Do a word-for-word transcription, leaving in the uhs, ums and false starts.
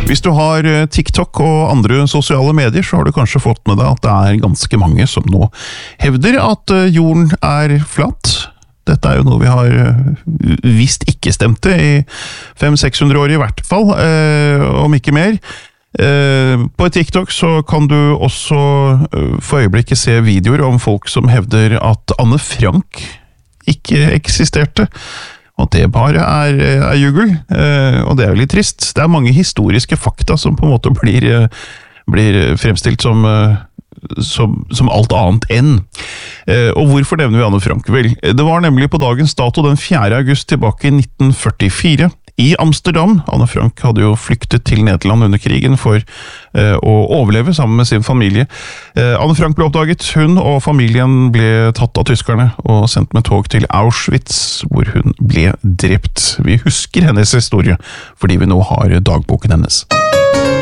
Hvis du har TikTok og andre sosiale medier, så har du kanskje fått med deg at det er ganske mange som nå hevder at jorden er flat. Dette er jo noe vi har visst ikke stemte i fem seks hundre år i hvert fall, om ikke mer. På TikTok så kan du også for øyeblikket se videoer om folk som hevder at Anne Frank ikke eksisterte. Og det bare er, er jugel, og det er jo litt trist. Det er mange historiske fakta som på en måte blir, blir fremstilt som, som, som alt annet enn. Og hvorfor nevner vi Anne Frank? Vel, det var nemlig på dagens dato den fjerde august tilbake i nitten førtifire, i Amsterdam. Anne Frank hadde jo flyktet til Nederland under krigen for uh, å overleve sammen med sin familie. Uh, Anne Frank ble oppdaget, hun og familien ble tatt av tyskerne og sendt med tog til Auschwitz, hvor hun ble drept. Vi husker hennes historie, fordi vi nå har dagboken hennes.